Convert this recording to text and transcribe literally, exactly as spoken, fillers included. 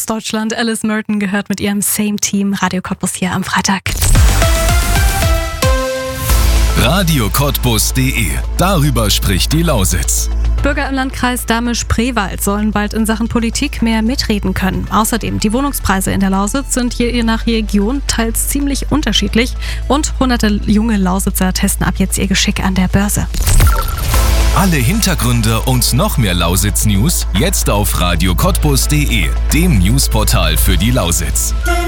Ostdeutschland. Alice Merton gehört mit ihrem Same Team Radio Cottbus hier am Freitag. Radio Cottbus punkt de. Darüber spricht die Lausitz. Bürger im Landkreis Dahme-Spreewald sollen bald in Sachen Politik mehr mitreden können. Außerdem, die Wohnungspreise in der Lausitz sind je nach Region teils ziemlich unterschiedlich und hunderte junge Lausitzer testen ab jetzt ihr Geschick an der Börse. Alle Hintergründe und noch mehr Lausitz-News jetzt auf Radio Cottbus punkt de, dem Newsportal für die Lausitz.